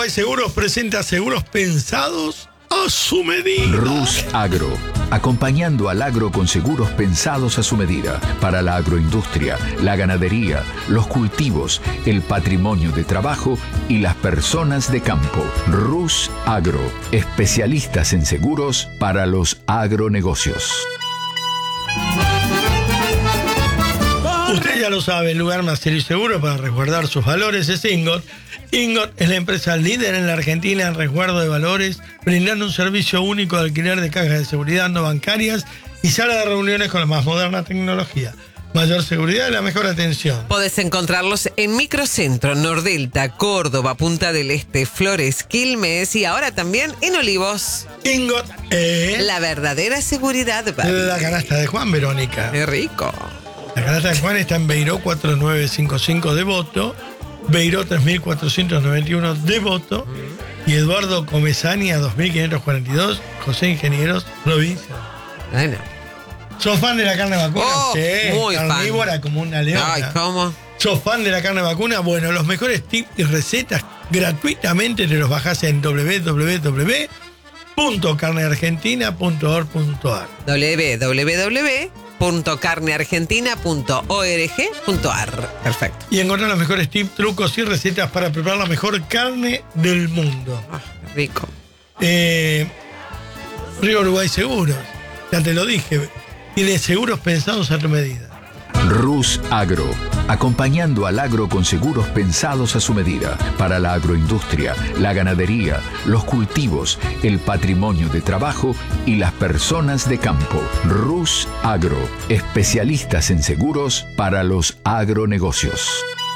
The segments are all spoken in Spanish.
Uruguay Seguros presenta seguros pensados a su medida. Rus Agro, acompañando al agro con seguros pensados a su medida para la agroindustria, la ganadería, los cultivos, el patrimonio de trabajo y las personas de campo. Rus Agro, especialistas en seguros para los agronegocios. Usted ya lo sabe, el lugar más serio y seguro para resguardar sus valores es Ingot. Ingot es la empresa líder en la Argentina en resguardo de valores, brindando un servicio único de alquiler de cajas de seguridad no bancarias y sala de reuniones con la más moderna tecnología. Mayor seguridad y la mejor atención. Podés encontrarlos en Microcentro, Nordelta, Córdoba, Punta del Este, Flores, Quilmes y ahora también en Olivos. Ingot es La verdadera seguridad. la canasta de Juan, Verónica. Qué rico. La canasta de Juan está en Beiró 4955 Devoto, Beiró 3491 Devoto y Eduardo Comesaña 2542, José Ingenieros, provincia. Bueno. ¿Sos fan de la carne vacuna? Oh, Sí, muy carnívora fan. como una leona. Ay, ¿cómo? ¿Sos fan de la carne vacuna? Bueno, los mejores tips y recetas gratuitamente te los bajás en www.carneargentina.org.ar. www.carneargentina.org.ar. Perfecto. Y encontrar los mejores tips, trucos y recetas para preparar la mejor carne del mundo. Ah, rico. Río Uruguay Seguros, ya te lo dije, tiene seguros pensados a tu medida. Rus Agro, acompañando al agro con seguros pensados a su medida para la agroindustria, la ganadería, los cultivos, el patrimonio de trabajo y las personas de campo. Rus Agro, especialistas en seguros para los agronegocios.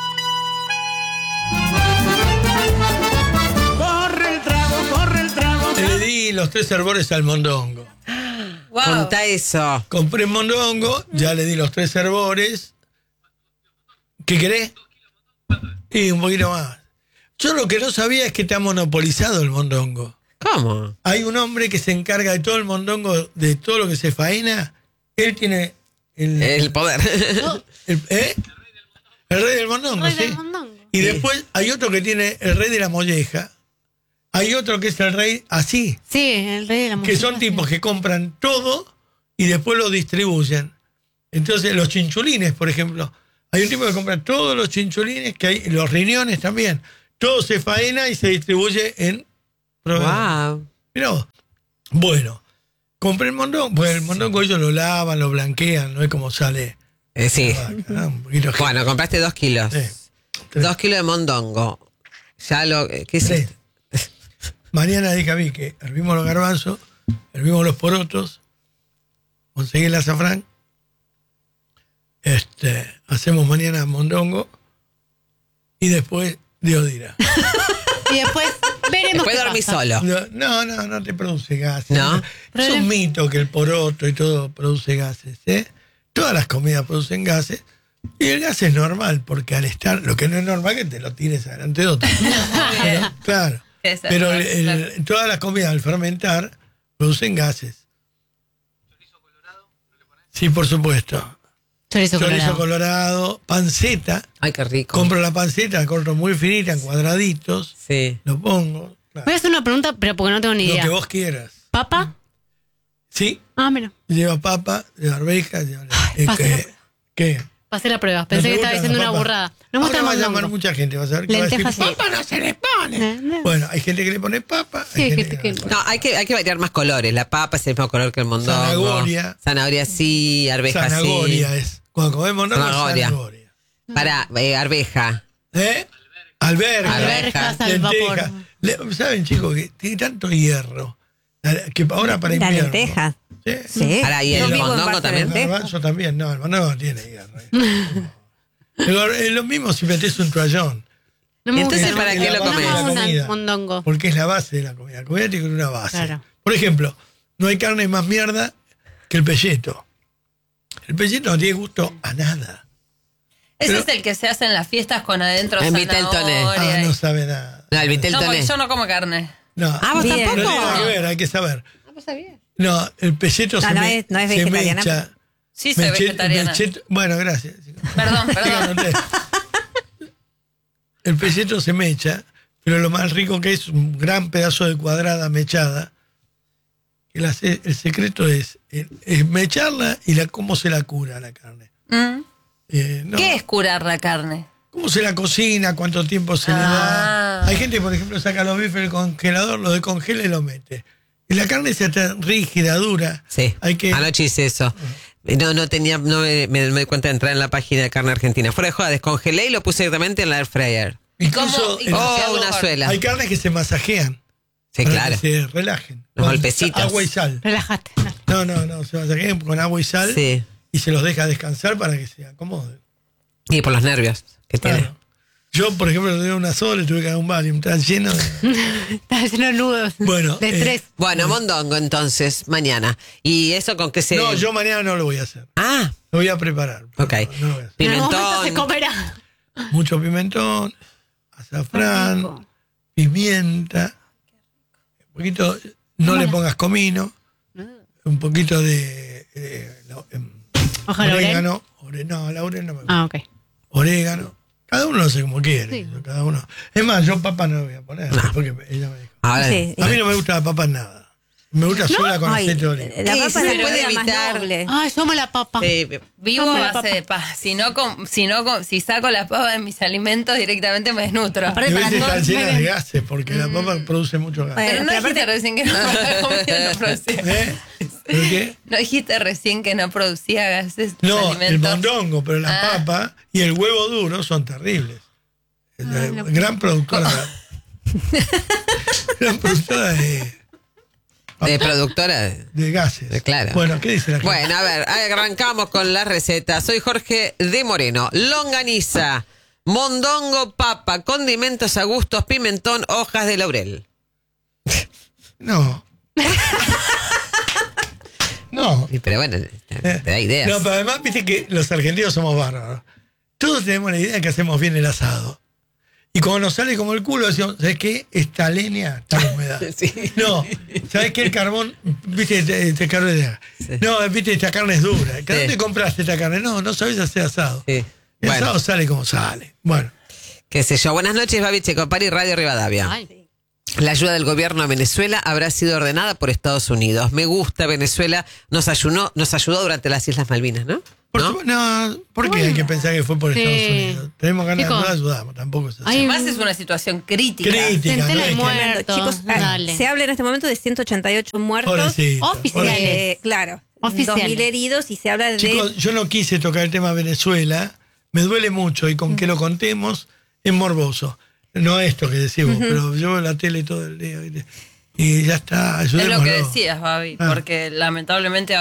Le di los 3 hervores al mondongo. Wow. Contá eso. Compré mondongo, ya le di los 3 hervores. ¿Qué querés? Y un poquito más. Yo lo que no sabía es que está monopolizado el mondongo. ¿Cómo? Hay un hombre que se encarga de todo el mondongo, de todo lo que se faena. Él tiene El poder. El rey del mondongo, Rey sí. del mondongo. Y Sí. después hay otro que tiene el rey de la molleja. Hay otro que es el rey así, Sí, el rey de la música. que son tipos que compran todo y después lo distribuyen. Entonces, los chinchulines, por ejemplo. Hay un tipo que compra todos los chinchulines, que hay, los riñones también. Todo se faena y se distribuye en proveedores. Wow. Mirá vos. Bueno, compré el mondongo. Pues el mondongo ellos lo lavan, lo blanquean, no es como sale. Sí. Un poquito Bueno, compraste 2 kilos. Sí. 2 kilos de mondongo. Ya lo... ¿Qué Sí. hiciste? Mañana dije a mí que hervimos los garbanzos, hervimos los porotos, conseguí el azafrán, hacemos mañana mondongo y después Dios dirá. Y después veremos Después qué dormí pasa. solo. No te produce gases. ¿No? Es un mito que el poroto y todo produce gases. Todas las comidas producen gases y el gas es normal porque al estar, lo que no es normal es que te lo tires adelante de otro. Pero, claro. Esa es Pero la- todas las comidas al fermentar producen gases. ¿Chorizo colorado? Sí, por supuesto. Chorizo Chorizo colorado. colorado, panceta. Ay, qué rico. Compro la panceta, la corto muy finita, en cuadraditos. Sí. Lo pongo. Claro, Voy a hacer una pregunta, pero porque no tengo ni lo idea. que vos quieras. ¿Papa? Sí, Ah, mira. lleva papa, lleva arvejas, lleva... pasa. ¿Qué? Pasé la prueba. Pensé que estaba diciendo una burrada. No me gusta Ahora va a el llamar mondongo. mucha gente, vas a ver que va a decir, Lentejas, sí. papa no se le pone. Bueno, hay gente que le pone papa, Sí, hay hay gente gente que que- no le pone. No, hay que variar más colores. La papa es el mismo color que el mondongo. Zanahoria. Zanahoria sí, arveja Zanahoria sí. es. Cuando comemos mondongo es Zanahoria. zanahoria. Para, arveja. Alberja. Alberjas al lenteja. vapor. ¿Saben, chicos, que tiene tanto hierro? Que ahora para Las invierno. lentejas. Sí. Sí. Ahora, ¿y Yo el vivo en mondongo base de también? El lentejas. garbanzo también, no, el mondongo no tiene hierro. Pero es lo mismo si metes un toallón, No me Entonces, gusta. ¿para qué lo No comes? me La gusta comida. el mondongo. porque es la base de la comida. La comida tiene una base. Claro. Por ejemplo, no hay carne más mierda que el pelleto. El pelleto no tiene gusto a nada. Ese Pero- es el que se hace en las fiestas con adentro En Viteltoné. zanahoria. No sabe nada. No, el vitel No, porque toné. yo no como carne. No, Ah, ¿vos Bien. no tampoco? tiene nada que ver, hay que saber. Ah, pues está bien. No, el pelleto No, se, no me, es- no es se vegetariana. mecha. Sí, soy vegetariana. Bueno, gracias. Perdón. El pelleto se mecha pero lo más rico que es un gran pedazo de cuadrada mechada. El secreto es mecharla y cómo se la cura la carne. ¿Mm? No, ¿Qué es curar la carne? ¿Cómo se la cocina? ¿Cuánto tiempo se le da? Hay gente, por ejemplo, saca los bifes del congelador, lo descongela y lo mete. Y la carne se está rígida, dura. Sí, Hay que... anoche hice eso. No me di cuenta de entrar en la página de Carne Argentina. Fuera de joda, descongelé y lo puse directamente en la air fryer. Incluso Una suela. hay carnes que se masajean. Sí, para claro. que se relajen. Los Con golpecitos. agua y sal. Relájate. No, se masajean con agua y sal Sí. y se los deja descansar para que se acomoden. Y por los nervios que tiene. Claro. Yo, por ejemplo, le di una sola, le tuve que dar un Valium, está lleno de... Está lleno de nudos. Bueno, de estrés. Bueno, mondongo entonces, mañana. ¿Y eso con qué se...? No, yo mañana no lo voy a hacer. Ah, Lo voy a preparar. ok. No lo voy a hacer. En algún momento Pimentón. se comerá. Mucho pimentón, azafrán, pimienta, un poquito, no le pongas comino, un poquito de Hoja de laurel. orégano. No, laurel no me gusta. Ah, ok. Orégano. Cada uno lo hace como quiere. Sí. Cada uno. Es más, yo papa no le voy a poner, porque ella me dijo. Ahora, Sí. A mí no me gusta la papa en nada. Me gusta sola con Ay, aceite de oliva. la Sí, papa se es la puede comida más evitar. noble. Ah, yo amo la papa. Vivo Amo a la base de paz. Si saco la papa de mis alimentos, directamente me desnutro. Aparte, Y a para veces está todos, llena muy de bien. gases, porque la papa produce mucho gas. Pero no Pero dijiste recién que no, la comida no producía. ¿Eh? ¿Por qué? No dijiste recién que no producía gases tus No, el alimentos. mondongo, pero la papa y el huevo duro son terribles. Gran productora. Gran productora de productora. de gases. Claro. Bueno, ¿qué dice la gente? Bueno, a ver, arrancamos con la receta. Soy Jorge de Moreno. Longaniza, mondongo, papa, condimentos a gustos, pimentón, hojas de laurel. No. No. Y, pero bueno, te da ideas. No, pero además, viste que los argentinos somos bárbaros. Todos tenemos la idea de que hacemos bien el asado. Y cuando nos sale como el culo, decimos, ¿sabes qué? Esta leña está húmeda. Sí. No, ¿sabes qué? El carbón, viste, este carne. Sí. No, viste, esta carne es dura. Sí. ¿Dónde compraste esta carne? No sabes hacer asado. Sí. El Bueno, asado sale como sale. Bueno, qué sé yo. Buenas noches, Babi Checopari, Radio Rivadavia. Ay. La ayuda del gobierno a Venezuela habrá sido ordenada por Estados Unidos. Me gusta Venezuela. Nos ayudó durante las Islas Malvinas, ¿no? ¿por qué hay que pensar que fue por Sí. Estados Unidos? Tenemos ganas Chicos. de no ayudamos, tampoco es así. Ay, Además es una situación crítica. Crítica, Centena ¿no? de Es que- muertos. Chicos, Dale. se habla en este momento de 188 muertos. Pobrecito, Oficiales. pobrecito. Claro, Oficiales. 2.000 heridos y se habla de... Chicos, yo no quise tocar el tema Venezuela, me duele mucho y con que lo contemos es morboso. No esto que decimos, pero yo veo la tele todo el día ¿viste? Y ya está, Es lo ayudémoslo. que decías, Babi, Ah. porque lamentablemente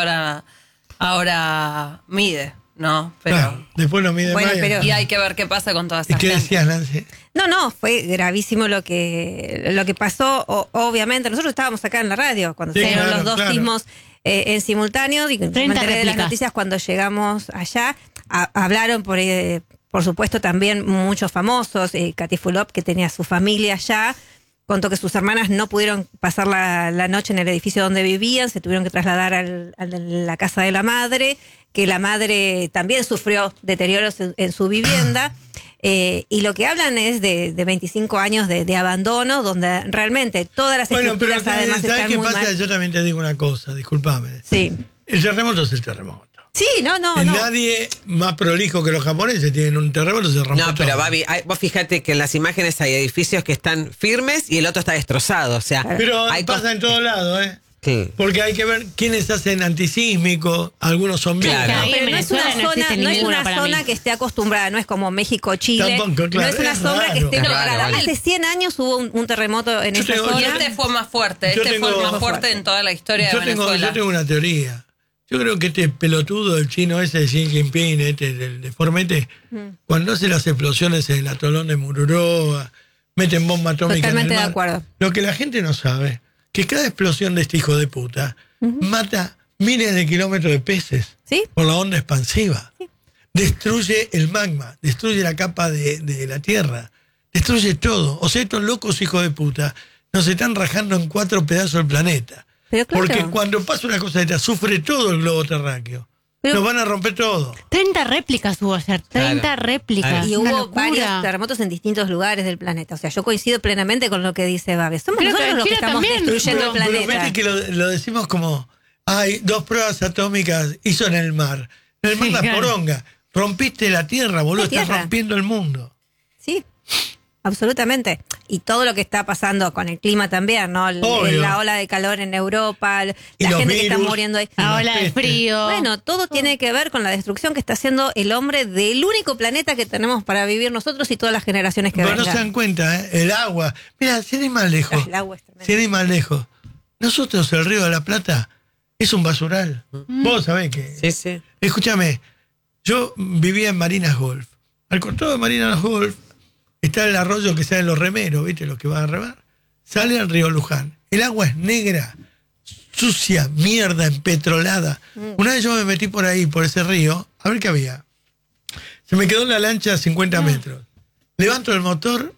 ahora mide, ¿no? Pero Claro, después no mide Bueno, más. pero- y hay que ver qué pasa con toda ¿Y esa qué gente. decías, Nancy? No, fue gravísimo lo que pasó. Obviamente, nosotros estábamos acá en la radio cuando Sí, se dieron claro, los dos claro. sismos en simultáneo. Y me 30 enteré de las réplicas. noticias cuando llegamos allá. Hablaron por supuesto también muchos famosos. Katy Fulop, que tenía su familia allá, contó que sus hermanas no pudieron pasar la noche en el edificio donde vivían, se tuvieron que trasladar a la casa de la madre, que la madre también sufrió deterioros en su vivienda. Y lo que hablan es de 25 años de abandono, donde realmente todas las Bueno, pero estructuras además ¿sabes están qué muy pasa? mal. Yo también te digo una cosa, discúlpame. Sí, El terremoto es el terremoto. sí, no. Nadie más prolijo que los japoneses tienen un terremoto, se rompe No, pero todo. Babi, vos fíjate que en las imágenes hay edificios que están firmes y el otro está destrozado. O sea, Pero hay pasa en todos lados, ¿eh? Sí. Porque hay que ver quiénes hacen antisísmico, algunos son bien. Claro. Ahí en Pero no es Venezuela una no zona, existe no es ninguna una para zona mí. que esté acostumbrada, no es como México, Chile. Tampoco, claro, no es una es zona que raro. esté Es raro, preparada. vale. Hace 100 años hubo un terremoto en Yo esa tengo- zona. Y este fue más fuerte, Yo fue el tengo- más fuerte en toda la historia Yo de tengo Venezuela. una teoría. Yo creo que este pelotudo, el chino ese de Xi Jinping, del de Formete, cuando hace las explosiones en el atolón de Mururoa, meten bomba atómica Totalmente en el de mar. acuerdo. Lo que la gente no sabe, que cada explosión de este hijo de puta mata miles de kilómetros de peces ¿Sí? por la onda expansiva. Destruye el magma, destruye la capa de la tierra, destruye todo. O sea, estos locos hijos de puta nos están rajando en 4 pedazos el planeta. Pero claro. Porque cuando pasa una cosa de esta, sufre todo el globo terráqueo. Pero- nos van a romper todo. 30 réplicas hubo ayer, 30 réplicas. Y Una hubo locura. varios terremotos en distintos lugares del planeta. O sea, yo coincido plenamente con lo que dice Babe. Somos Creo nosotros que los que China estamos también. destruyendo el Pero planeta. viste que lo decimos como, hay 2 pruebas atómicas, hizo en el mar. En el mar Sí, la claro. poronga. Rompiste la tierra, boludo, La estás tierra. rompiendo el mundo. Sí, absolutamente. Y todo lo que está pasando con el clima también, ¿no? Obvio. La ola de calor en Europa, Y la los gente que está virus. muriendo ahí. La Las ola de pestes. frío. Bueno, todo tiene que ver con la destrucción que está haciendo el hombre del único planeta que tenemos para vivir nosotros y todas las generaciones que Pero no se vengan. dan cuenta, ¿eh? El agua. Mira, sin ir más lejos. El agua es tremenda. Sin ir más lejos. Nosotros, el Río de la Plata, es un basural. Vos sabés que... Sí, sí. Escúchame, yo vivía en Marinas Golf. Al costado de Marinas Golf está el arroyo que salen los remeros, ¿viste? Los que van a remar. Sale al río Luján. El agua es negra, sucia, mierda, empetrolada. Una vez yo me metí por ahí, por ese río, a ver qué había. Se me quedó la lancha a 50 metros. Levanto el motor,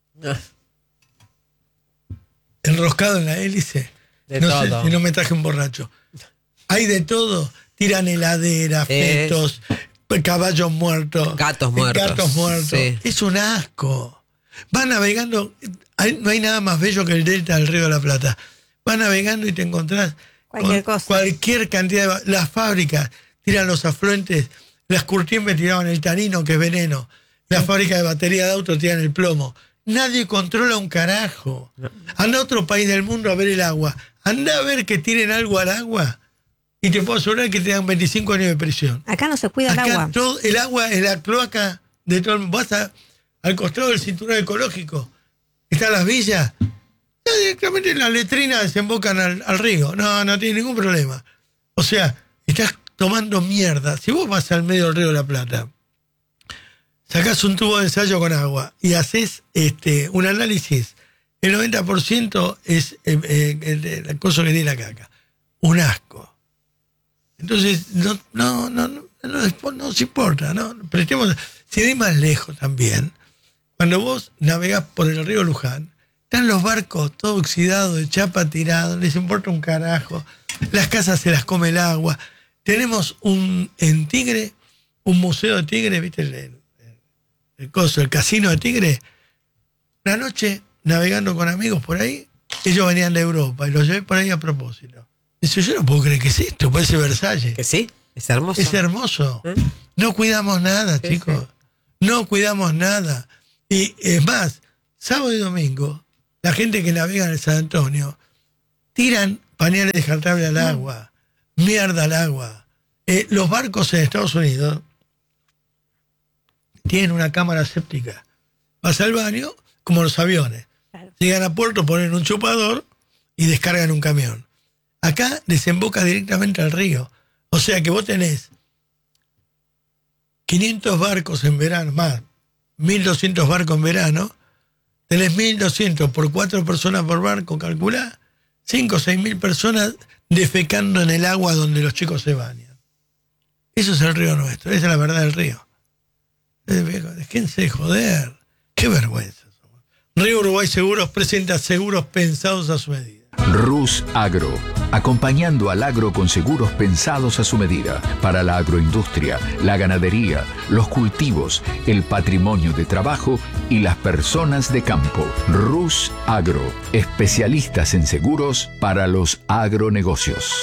enroscado en la hélice. De no todo. sé si no me traje un borracho. Hay de todo. Tiran heladera, fetos, caballos muertos. Gatos muertos. Gatos muertos. Sí. Es un asco. Va navegando. No hay nada más bello que el delta del Río de la Plata. Va navegando y te encontrás Cualquier con cosa. cualquier cantidad de... Las fábricas tiran los afluentes. Las Curtiembes tiraban el tanino, que es veneno. Las fábricas de batería de auto tiran el plomo. Nadie controla un carajo. Anda a otro país del mundo a ver el agua. Anda a ver que tiren algo al agua y te puedo asegurar que te dan 25 años de prisión. Acá no se cuida el Acá agua. todo el agua es la cloaca de todo el mundo. Vas al costado del cinturón ecológico. Están las villas. Ya directamente las letrinas desembocan al río. No tiene ningún problema. O sea, estás tomando mierda. Si vos vas al medio del Río de la Plata, sacás un tubo de ensayo con agua y haces un análisis, el 90% es el coso que tiene la caca. Un asco. Entonces, no nos importa, ¿no? Prestemos, si ir más lejos también, cuando vos navegás por el río Luján, están los barcos todos oxidados, de chapa tirados, les importa un carajo, las casas se las come el agua. Tenemos en Tigre, un museo de Tigre, ¿viste? El casino de Tigre. Una noche, navegando con amigos por ahí, ellos venían de Europa y los llevé por ahí a propósito. Dice, yo no puedo creer que es esto, parece Versalles. Que sí, es hermoso. Es hermoso. No cuidamos nada, Sí, chicos. No cuidamos nada. Y es más, sábado y domingo, la gente que navega en el San Antonio, tiran pañales descartables al agua, mierda al agua. Los barcos en Estados Unidos tienen una cámara séptica. Vas al baño, como los aviones. Claro. Llegan a puerto, ponen un chupador y descargan un camión. Acá desemboca directamente al río. O sea que vos tenés 500 barcos en verano, más 1.200 barcos en verano, tenés 1.200 por 4 personas por barco, calculá, 5 o 6.000 personas defecando en el agua donde los chicos se bañan. Eso es el río nuestro, esa es la verdad del río. Déjense de joder, qué vergüenza. Río Uruguay Seguros presenta seguros pensados a su medida. Rus Agro, acompañando al agro con seguros pensados a su medida, para la agroindustria, la ganadería, los cultivos, el patrimonio de trabajo y las personas de campo. Rus Agro, especialistas en seguros para los agronegocios.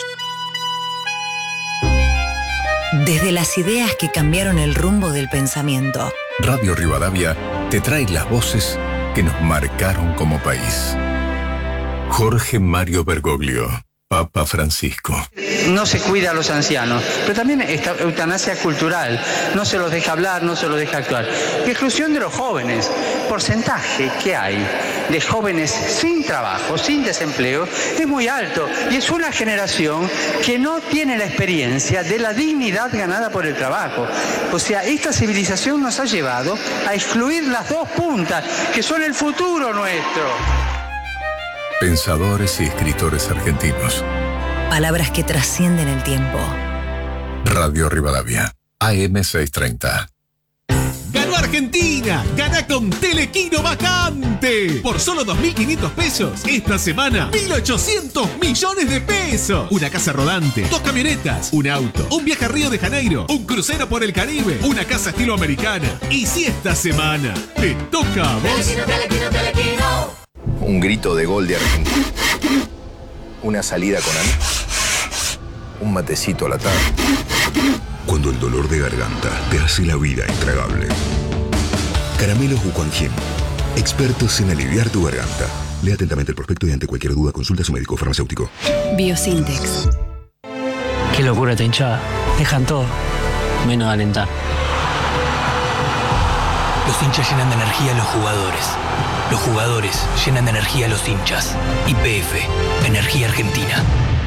Desde las ideas que cambiaron el rumbo del pensamiento. Radio Rivadavia te trae las voces que nos marcaron como país. Jorge Mario Bergoglio, Papa Francisco. No se cuida a los ancianos, pero también esta eutanasia cultural, no se los deja hablar, no se los deja actuar. Y exclusión de los jóvenes, porcentaje que hay de jóvenes sin trabajo, sin desempleo, es muy alto y es una generación que no tiene la experiencia de la dignidad ganada por el trabajo. O sea, esta civilización nos ha llevado a excluir las dos puntas, que son el futuro nuestro. Pensadores y escritores argentinos. Palabras que trascienden el tiempo. Radio Rivadavia, AM 630. Ganó Argentina. Gana con Telequino Vacante. Por solo 2.500 pesos. Esta semana, 1.800 millones de pesos. Una casa rodante, 2 camionetas, un auto, un viaje a Río de Janeiro, un crucero por el Caribe, una casa estilo americana. Y si esta semana te toca a vos... Telequino. Un grito de gol de Argentina. Una salida con amigos. Un matecito a la tarde. Cuando el dolor de garganta te hace la vida intragable. Caramelos Wuquanjin. Expertos en aliviar tu garganta. Lea atentamente el prospecto y ante cualquier duda consulta a su médico farmacéutico. Biosintex. Qué locura esta hinchada. Dejan todo, menos alentar. Los hinchas llenan de energía a los jugadores. Los jugadores llenan de energía a los hinchas. YPF, Energía Argentina.